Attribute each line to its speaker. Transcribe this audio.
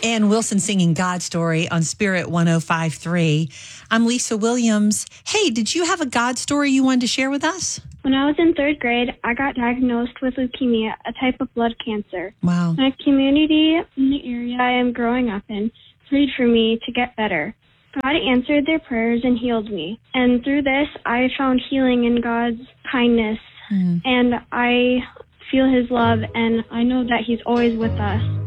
Speaker 1: Ann Wilson singing God Story on Spirit 105.3. I'm Lisa Williams. Hey, did you have a God story you wanted to share with us?
Speaker 2: When I was in third grade, I got diagnosed with leukemia, a type of blood cancer.
Speaker 1: Wow.
Speaker 2: My community in the area I am growing up in prayed for me to get better. God answered their prayers and healed me. And through this, I found healing in God's kindness. And I feel his love, and I know that he's always with us.